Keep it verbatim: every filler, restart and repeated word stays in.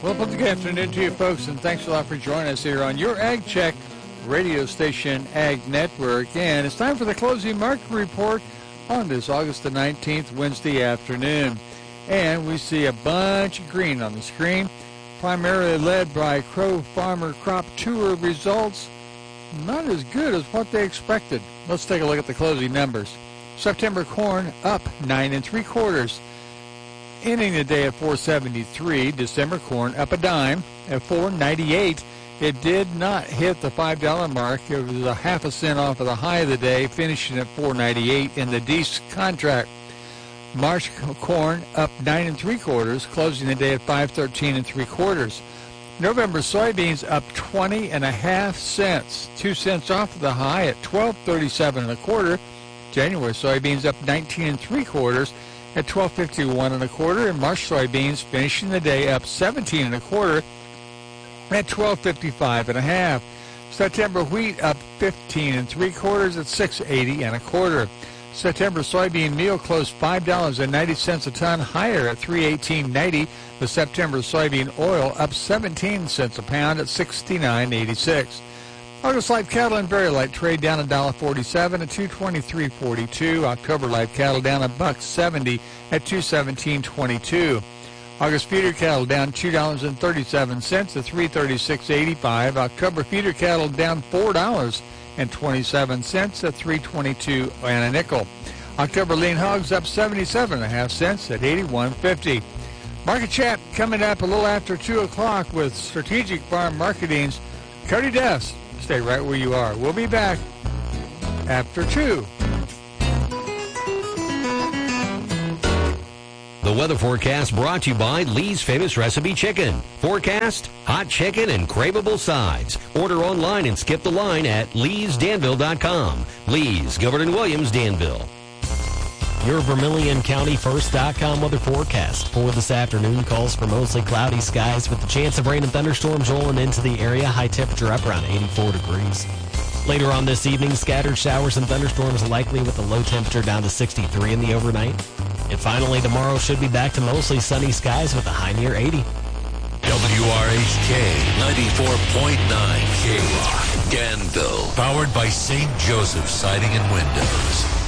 Well, good afternoon to you folks, and thanks a lot for joining us here on your Ag Check radio station, Ag Network. And it's time for the closing market report on this August the nineteenth, Wednesday afternoon. And we see a bunch of green on the screen, primarily led by Crow Farmer Crop Tour results. Not as good as what they expected. Let's take a look at the closing numbers. September corn up nine and three quarters. Ending the day at four seventy-three. December corn up a dime at four ninety-eight. It did not hit the five dollar mark. It was a half a cent off of the high of the day, finishing at four ninety-eight in the Dees contract. March corn up nine and three quarters, closing the day at five thirteen and three quarters. November soybeans up twenty and a half cents, two cents off of the high at twelve thirty-seven and a quarter. January soybeans up nineteen and three quarters at twelve fifty-one and a quarter, and March soybeans finishing the day up seventeen and a quarter at twelve fifty-five and a half. September wheat up fifteen and three quarters at six eighty and a quarter. September soybean meal closed five dollars and ninety cents a ton higher at three eighteen ninety. The September soybean oil up seventeen cents a pound at sixty-nine eighty-six. August live cattle and very light trade down one dollar forty-seven at two twenty-three forty-two. October live cattle down a buck seventy at two seventeen twenty-two. August feeder cattle down two dollars and thirty-seven cents at three thirty-six eighty-five. October feeder cattle down four dollars and twenty-seven cents at three twenty-two and a nickel. October lean hogs up seventy-seven and a half cents at eighty-one fifty. Market chat coming up a little after two o'clock with Strategic Farm Marketing's Cody Dess. Stay right where you are. We'll be back after two. The weather forecast brought to you by Lee's Famous Recipe Chicken. Forecast, hot chicken, and craveable sides. Order online and skip the line at lees danville dot com. Lee's, Gilbert and Williams, Danville. Your Vermilion County First dot com weather forecast for this afternoon calls for mostly cloudy skies with the chance of rain and thunderstorms rolling into the area. High temperature up around eighty-four degrees. Later on this evening, scattered showers and thunderstorms likely with the low temperature down to sixty-three in the overnight. And finally, tomorrow should be back to mostly sunny skies with a high near eighty. W R H K ninety-four point nine K Rock, Danville. Powered by Saint Joseph Siding and Windows.